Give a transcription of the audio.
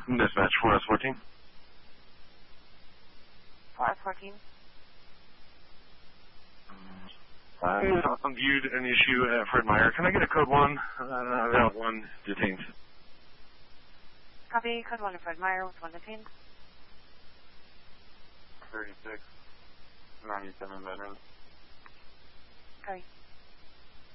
Dispatch 4S14. 4S14. I viewed an issue at Fred Meyer. Can I get a code 1? I've got 1 detained. Copy. Code 1 to Fred Meyer with 1 detained. 36, 97 veterans. Copy.